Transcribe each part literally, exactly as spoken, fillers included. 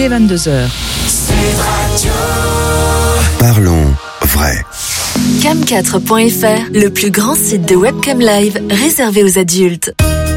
Il est vingt-deux heures. Parlons vrai. cam quatre point f r, le plus grand site de webcam live réservé aux adultes.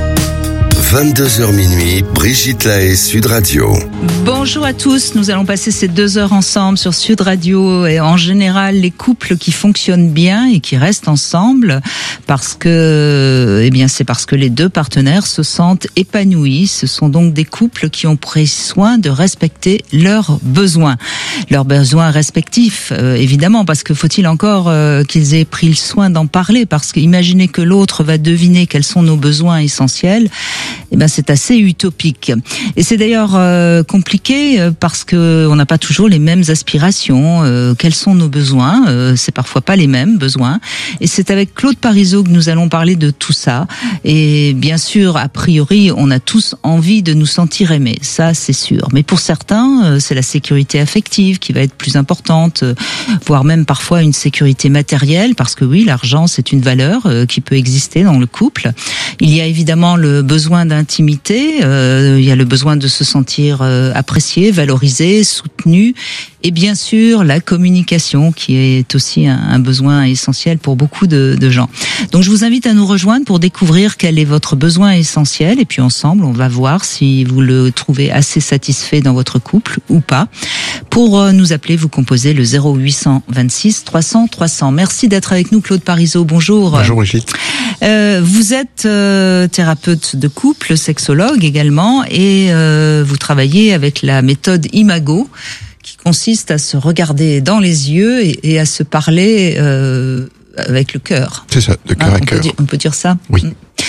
vingt-deux heures minuit, Brigitte Lahaie, Sud Radio. Bonjour à tous, nous allons passer ces deux heures ensemble sur Sud Radio et en général les couples qui fonctionnent bien et qui restent ensemble parce que, eh bien c'est parce que les deux partenaires se sentent épanouis. Ce sont donc des couples qui ont pris soin de respecter leurs besoins, leurs besoins respectifs euh, évidemment, parce que faut-il encore euh, qu'ils aient pris le soin d'en parler, parce qu'imaginez que l'autre va deviner quels sont nos besoins essentiels. Eh ben c'est assez utopique. Et c'est d'ailleurs euh, compliqué parce que on n'a pas toujours les mêmes aspirations. Euh, quels sont nos besoins euh, C'est parfois pas les mêmes besoins. Et c'est avec Claude Parizeau que nous allons parler de tout ça. Et bien sûr, a priori, on a tous envie de nous sentir aimés. Ça, c'est sûr. Mais pour certains, euh, c'est la sécurité affective qui va être plus importante, euh, voire même parfois une sécurité matérielle, parce que oui, l'argent, c'est une valeur euh, qui peut exister dans le couple. Il y a évidemment le besoin d'intimité, euh, il y a le besoin de se sentir euh, apprécié, valorisé, soutenu, et bien sûr la communication qui est aussi un, un besoin essentiel pour beaucoup de, de gens. Donc je vous invite à nous rejoindre pour découvrir quel est votre besoin essentiel, et puis ensemble on va voir si vous le trouvez assez satisfait dans votre couple ou pas. Pour euh, nous appeler, vous composez le zéro huit cent vingt-six trois cents trois cents. Merci d'être avec nous, Claude Parizeau. Bonjour. Bonjour Brigitte. Euh, vous êtes euh, thérapeute de couple, sexologue également, et euh, vous travaillez avec la méthode Imago, qui consiste à se regarder dans les yeux et, et à se parler euh, avec le cœur. C'est ça, de cœur hein, à on cœur. Peut dire, on peut dire ça. Oui.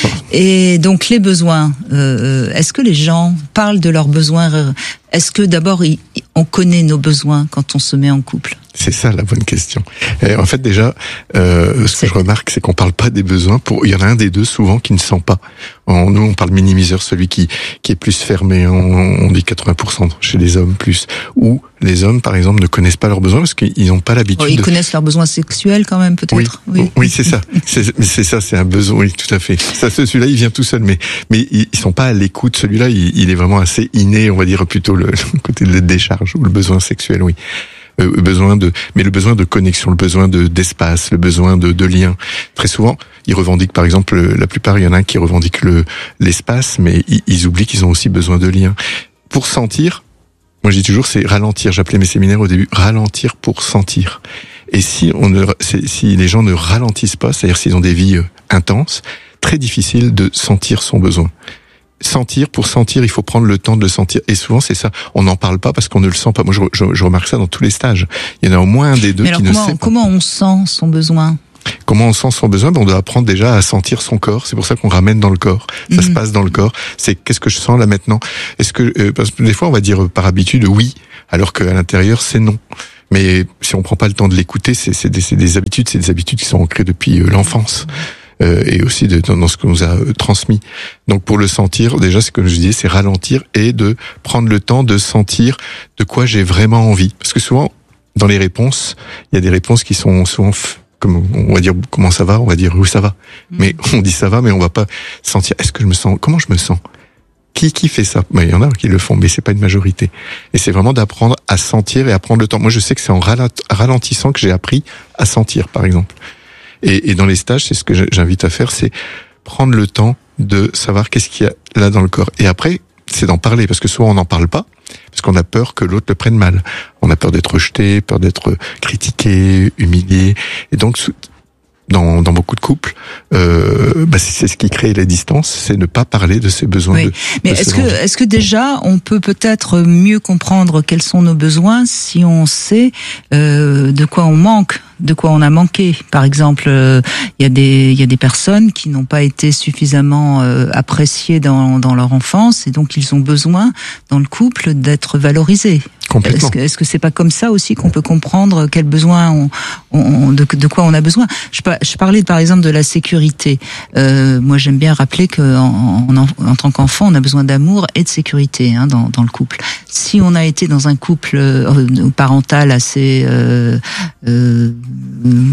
Et donc les besoins, euh, est-ce que les gens parlent de leurs besoins? Est-ce que d'abord on connaît nos besoins quand on se met en couple? C'est ça la bonne question. Et en fait déjà, euh, ce c'est... que je remarque, c'est qu'on parle pas des besoins. Pour, il y en a un des deux souvent qui ne sent pas. On, nous, on parle minimiseur, celui qui qui est plus fermé. On, on dit quatre-vingts pour cent chez les hommes plus. Ou les hommes, par exemple, ne connaissent pas leurs besoins parce qu'ils n'ont pas l'habitude. Oh, ils de... connaissent leurs besoins sexuels quand même, peut-être. Oui, oui, oui c'est ça. C'est, c'est ça, c'est un besoin. Oui, tout à fait. Ça, celui-là, il vient tout seul, mais mais ils sont pas à l'écoute. Celui-là, il, il est vraiment assez inné. On va dire plutôt le, le côté de la décharge ou le besoin sexuel. Oui. Euh, besoin de, mais le besoin de connexion, le besoin de d'espace, le besoin de, de lien. Très souvent, ils revendiquent, par exemple, la plupart, il y en a un qui revendique le l'espace, mais ils, ils oublient qu'ils ont aussi besoin de lien. Pour sentir, moi je dis toujours, c'est ralentir. J'appelais mes séminaires au début ralentir pour sentir. Et si on ne, si les gens ne ralentissent pas, c'est-à-dire s'ils ont des vies intenses, très difficile de sentir son besoin. Sentir, pour sentir, il faut prendre le temps de le sentir. Et souvent, c'est ça. On n'en parle pas parce qu'on ne le sent pas. Moi, je, je, je remarque ça dans tous les stages. Il y en a au moins un des deux Mais alors, qui comment, ne sait pas. Comment on sent son besoin? Comment on sent son besoin? Ben, on doit apprendre déjà à sentir son corps. C'est pour ça qu'on ramène dans le corps. Ça mmh. se passe dans le corps. C'est qu'est-ce que je sens là maintenant? Est-ce que, euh, parce que des fois, on va dire par habitude oui, alors qu'à l'intérieur, c'est non. Mais si on prend pas le temps de l'écouter, c'est, c'est, des, c'est des habitudes, c'est des habitudes qui sont ancrées depuis euh, l'enfance. Euh, et aussi de, dans, dans ce qu'on nous a euh, transmis. Donc pour le sentir, déjà, ce que je disais, c'est ralentir et de prendre le temps de sentir de quoi j'ai vraiment envie. Parce que souvent, dans les réponses, il y a des réponses qui sont souvent, f- comme on va dire comment ça va, on va dire où ça va. Mmh. Mais on dit ça va, mais on va pas sentir. Est-ce que je me sens? Comment je me sens? Qui qui fait ça? Ben, il y en a qui le font, mais c'est pas une majorité. Et c'est vraiment d'apprendre à sentir et à prendre le temps. Moi, je sais que c'est en ralentissant que j'ai appris à sentir, par exemple. Et, et dans les stages, c'est ce que j'invite à faire, c'est prendre le temps de savoir qu'est-ce qu'il y a là dans le corps. Et après, c'est d'en parler, parce que souvent on n'en parle pas, parce qu'on a peur que l'autre le prenne mal. On a peur d'être rejeté, peur d'être critiqué, humilié. Et donc, dans, dans beaucoup de couples, euh, bah c'est ce qui crée la distance, c'est ne pas parler de ses besoins. Oui. De, Mais de est-ce que, envies. est-ce que déjà on peut peut-être mieux comprendre quels sont nos besoins si on sait euh, de quoi on manque, de quoi on a manqué? Par exemple, il euh, y a des il y a des personnes qui n'ont pas été suffisamment euh, appréciées dans dans leur enfance et donc ils ont besoin dans le couple d'être valorisés. Est-ce que, est-ce que c'est pas comme ça aussi qu'on peut comprendre quels besoins on, on de, de quoi on a besoin? Je, je parlais par exemple de la sécurité. Euh, moi, j'aime bien rappeler que en, en, en tant qu'enfant, on a besoin d'amour et de sécurité hein, dans, dans le couple. Si on a été dans un couple euh, parental assez euh, euh,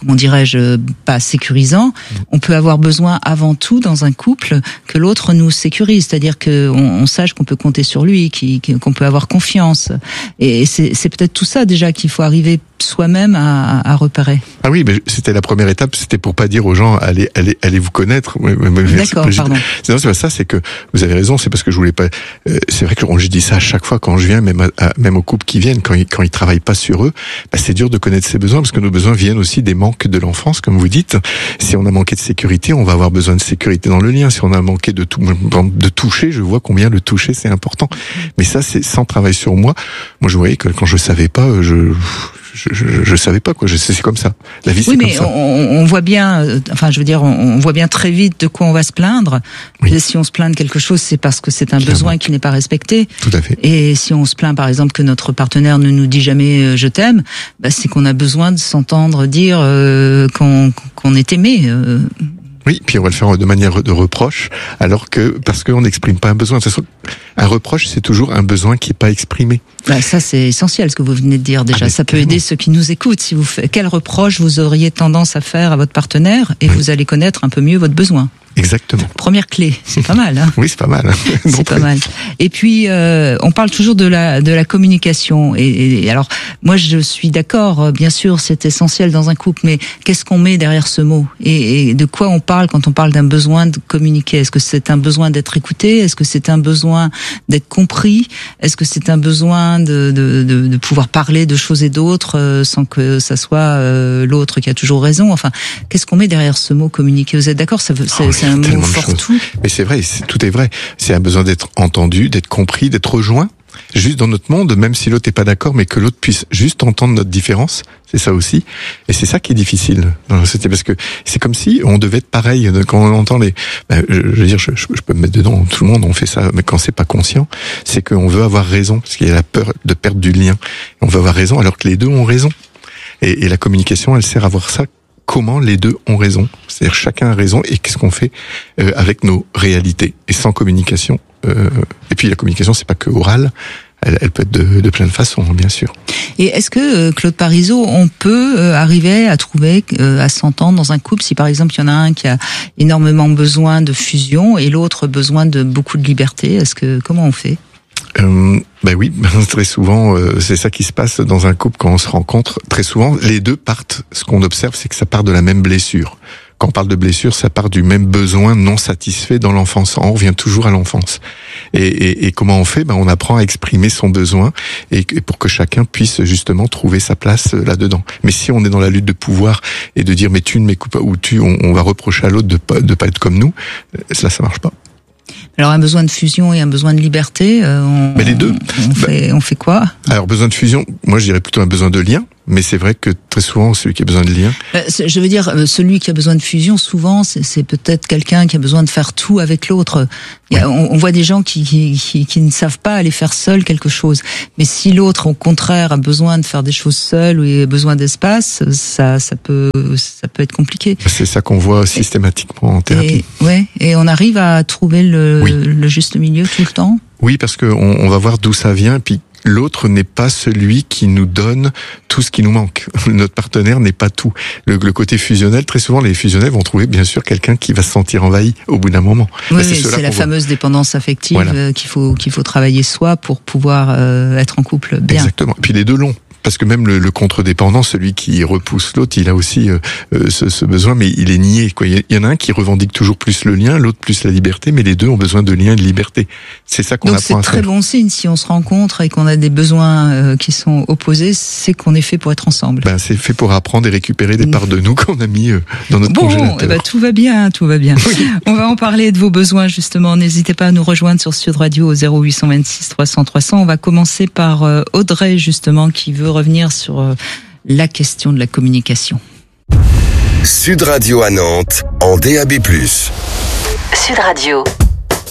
comment dirais-je, pas sécurisant, on peut avoir besoin avant tout dans un couple que l'autre nous sécurise, c'est-à-dire que on, on sache qu'on peut compter sur lui, qu'on peut avoir confiance. Et c'est, c'est peut-être tout ça déjà qu'il faut arriver soi-même à, à repérer. Ah oui, mais c'était la première étape, c'était pour pas dire aux gens allez allez allez vous connaître. D'accord, pardon. Non, c'est pas ça, c'est que vous avez raison, c'est parce que je voulais pas. Euh, c'est vrai que je dis ça à chaque fois quand je viens, même à, à, même aux couples qui viennent, quand ils quand ils travaillent pas sur eux, bah, c'est dur de connaître ses besoins parce que nos besoins viennent aussi des manques de l'enfance, comme vous dites. Si on a manqué de sécurité, on va avoir besoin de sécurité dans le lien. Si on a manqué de tout, de toucher, je vois combien le toucher c'est important. Mais ça, c'est sans travail sur moi. Moi, je voyais que quand je savais pas, je Je, je, je savais pas quoi. Je sais, c'est comme ça. La vie, c'est oui, comme mais ça. On, on voit bien. Euh, enfin, je veux dire, on, on voit bien très vite de quoi on va se plaindre. Oui. Si on se plaint de quelque chose, c'est parce que c'est un Clairement. besoin qui n'est pas respecté. Tout à fait. Et si on se plaint, par exemple, que notre partenaire ne nous dit jamais euh, je t'aime, bah, c'est qu'on a besoin de s'entendre dire euh, qu'on, qu'on est aimé. Euh. Oui, puis on va le faire de manière de reproche, alors que parce qu'on n'exprime pas un besoin. Un reproche, c'est toujours un besoin qui n'est pas exprimé. Bah, ça, c'est essentiel ce que vous venez de dire déjà. Ah, ça peut aider ceux qui nous écoutent. Si vous faites, quel reproche vous auriez tendance à faire à votre partenaire, et oui. vous allez connaître un peu mieux votre besoin. Exactement. Première clé, c'est pas mal. Hein. Oui, c'est pas mal. C'est bon, pas mal. Et puis, euh, on parle toujours de la de la communication. Et, et alors, moi, je suis d'accord. Bien sûr, c'est essentiel dans un couple. Mais qu'est-ce qu'on met derrière ce mot, et, et de quoi on parle quand on parle d'un besoin de communiquer? Est-ce que c'est un besoin d'être écouté? Est-ce que c'est un besoin d'être compris? Est-ce que c'est un besoin de de de, de pouvoir parler de choses et d'autres euh, sans que ça soit euh, l'autre qui a toujours raison? Enfin, qu'est-ce qu'on met derrière ce mot communiquer? Vous êtes d'accord? Ça veut, c'est, oh, c'est un mot fort tout. Mais c'est vrai, c'est, tout est vrai. C'est un besoin d'être entendu, d'être compris, d'être rejoint. Juste dans notre monde, même si l'autre n'est pas d'accord, mais que l'autre puisse juste entendre notre différence, c'est ça aussi. Et c'est ça qui est difficile. C'était parce que c'est comme si on devait être pareil. Quand on entend les, ben, je, je veux dire, je, je peux me mettre dedans. Tout le monde, on fait ça, mais quand c'est pas conscient, c'est qu'on veut avoir raison, parce qu'il y a la peur de perdre du lien. On veut avoir raison, alors que les deux ont raison. Et, et la communication, elle sert à voir ça. Comment les deux ont raison, c'est-à-dire chacun a raison, et qu'est-ce qu'on fait euh, avec nos réalités. Et sans communication, euh, et puis la communication, c'est pas que orale, elle, elle peut être de, de plein de façons, bien sûr. Et est-ce que, Claude Parisot, on peut euh, arriver à trouver, euh, à s'entendre dans un couple, si par exemple il y en a un qui a énormément besoin de fusion et l'autre besoin de beaucoup de liberté, est-ce que, comment on fait? Euh, ben oui, très souvent, euh, c'est ça qui se passe dans un couple quand on se rencontre. Très souvent, les deux partent, ce qu'on observe, c'est que ça part de la même blessure. Quand on parle de blessure, ça part du même besoin non satisfait dans l'enfance. On revient toujours à l'enfance. Et, et, et comment on fait? Ben, on apprend à exprimer son besoin, et, et pour que chacun puisse justement trouver sa place là-dedans. Mais si on est dans la lutte de pouvoir et de dire mais tu ne m'écoutes pas, ou tu, on, on va reprocher à l'autre de pas, de pas être comme nous, là ça marche pas. Alors un besoin de fusion et un besoin de liberté, euh, on, mais les deux. On, on, fait, on fait quoi? Alors besoin de fusion, moi je dirais plutôt un besoin de lien. Mais c'est vrai que très souvent, celui qui a besoin de lien... Je veux dire, celui qui a besoin de fusion, souvent, c'est, c'est peut-être quelqu'un qui a besoin de faire tout avec l'autre. Il y a, on, on voit des gens qui, qui, qui, qui ne savent pas aller faire seul quelque chose. Mais si l'autre, au contraire, a besoin de faire des choses seul ou a besoin d'espace, ça, ça peut, ça peut être compliqué. C'est ça qu'on voit systématiquement en thérapie. Et, ouais, et on arrive à trouver le, oui. le juste milieu tout le temps. Oui, parce que on, on va voir d'où ça vient, puis l'autre n'est pas celui qui nous donne tout ce qui nous manque. Notre partenaire n'est pas tout. Le, le côté fusionnel, très souvent, les fusionnels vont trouver, bien sûr, quelqu'un qui va se sentir envahi au bout d'un moment. Oui, ben, c'est, c'est la fameuse voit. dépendance affective voilà. qu'il faut, qu'il faut travailler soi pour pouvoir euh, être en couple bien. Exactement. Et puis les deux longs. Parce que même le, le contre-dépendant, celui qui repousse l'autre, il a aussi euh, ce, ce besoin, mais il est nié. Quoi. Il y en a un qui revendique toujours plus le lien, l'autre plus la liberté, mais les deux ont besoin de lien et de liberté. C'est ça qu'on Donc apprend à faire. Donc c'est très bon signe, si on se rencontre et qu'on a des besoins euh, qui sont opposés, c'est qu'on est fait pour être ensemble. Ben, c'est fait pour apprendre et récupérer des parts de nous qu'on a mis euh, dans notre bon, congélateur. Bon, eh ben, tout va bien, tout va bien. Oui. On va en parler de vos besoins, justement. N'hésitez pas à nous rejoindre sur Sud Radio au zéro huit deux six trois cents trois cents. On va commencer par euh, Audrey, justement, qui veut revenir sur euh, la question de la communication. Sud Radio à Nantes, en D A B plus. Sud Radio.